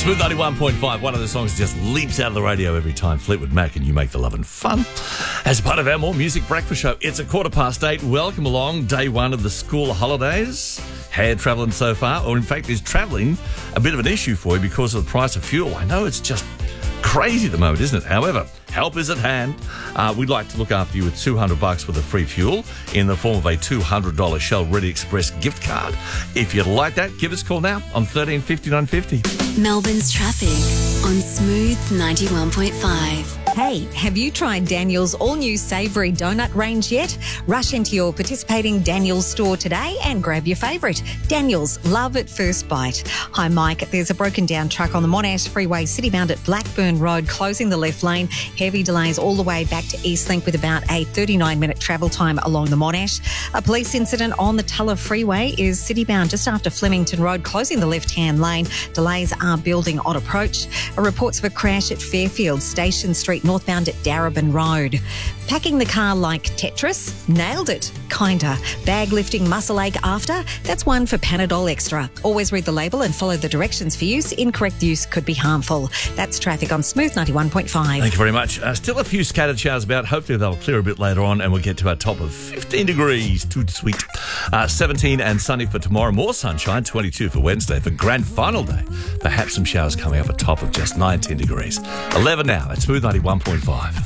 Smooth 91.5, one of the songs that just leaps out of the radio every time. Fleetwood Mac and You Make the Lovin' Fun. As part of our More Music Breakfast Show, it's 8:15. Welcome along, day one of the school holidays. How you travelling so far? Or in fact, is travelling a bit of an issue for you because of the price of fuel? I know it's just crazy at the moment, isn't it? However, help is at hand. We'd like to look after you with $200 worth of free fuel in the form of a $200 Shell Ready Express gift card. If you'd like that, give us a call now on 1350 950. Melbourne's traffic on Smooth 91.5. Hey, have you tried Daniel's all-new savoury donut range yet? Rush into your participating Daniel's store today and grab your favourite. Daniel's, love at first bite. Hi, Mike. There's a broken down truck on the Monash Freeway citybound at Blackburn Road, closing the left lane. Heavy delays all the way back to Eastlink with about a 39-minute travel time along the Monash. A police incident on the Tulla Freeway is citybound just after Flemington Road, closing the left-hand lane. Delays are building on approach. Reports of a crash at Fairfield Station Street, northbound at Darabin Road. Packing the car like Tetris? Nailed it. Kinda. Bag lifting muscle ache after? That's one for Panadol Extra. Always read the label and follow the directions for use. Incorrect use could be harmful. That's traffic on Smooth 91.5. Thank you very much. Still a few scattered showers about. Hopefully they'll clear a bit later on and we'll get to our top of 15 degrees. Too sweet. 17 and sunny for tomorrow. More sunshine. 22 for Wednesday. For grand final day, perhaps some showers coming up at top of just 19 degrees. 11 now at Smooth 91.5.